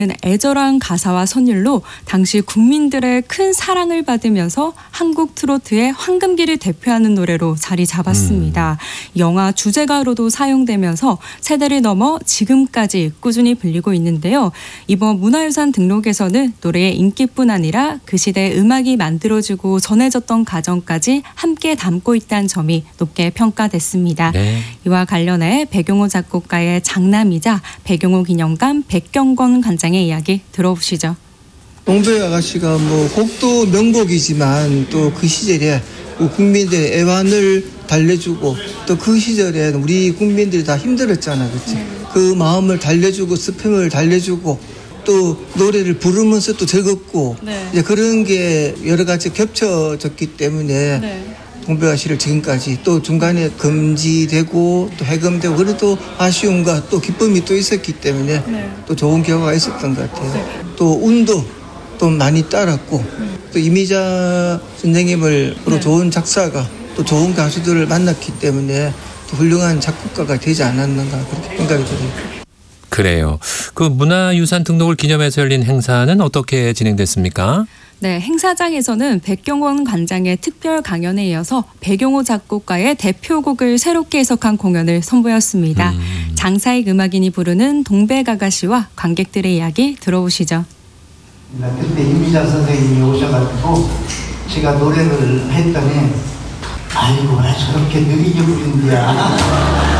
애절한 가사와 선율로 당시 국민들의 큰 사랑을 받으면서 한국 트로트의 황금기를 대표하는 노래로 자리 잡았습니다. 영화 주제가로도 사용되면서 세대를 넘어 지금까지 꾸준히 불리고 있는데요. 이번 문화유산 등록에서는 노래의 인기뿐 아니라 그 시대의 음악이 만들어지고 전해졌던 과정까지 함께 담고 있다는 점이 높게 평가됐습니다. 네. 이와 관련해 백용호 작곡가의 장남이자 백용호 기념관 백경건 관장의 이야기 들어보시죠. 동백 아가씨가 곡도 명곡이지만 또 그 시절에 국민들의 애환을 달래주고 또 그 시절에 우리 국민들이 다 힘들었잖아, 그렇지? 그 마음을 달래주고 스팸을 달래주고 또 노래를 부르면서 또 즐겁고 이제 그런 게 여러 가지 겹쳐졌기 때문에 동백아가씨를 지금까지 또 중간에 금지되고 또 해금되고 그래도 아쉬움과 또 기쁨이 또 있었기 때문에 또 좋은 결과가 있었던 것 같아요. 또 운도 또 많이 따랐고 또 이미자 선생님을 좋은 작사가 또 좋은 가수들을 만났기 때문에 또 훌륭한 작곡가가 되지 않았는가 그렇게 생각이 들어요. 그래요. 그 문화유산 등록을 기념해서 열린 행사는 어떻게 진행됐습니까? 네, 행사장에서는 백경원 관장의 특별 강연에 이어서 백용호 작곡가의 대표곡을 새롭게 해석한 공연을 선보였습니다. 장사익 음악인이 부르는 동백아가씨와 관객들의 이야기 들어보시죠. 그때 이미자 선생님이 오셔가지고 제가 노래를 했더니 아이고 왜 저렇게 느리게 부른디야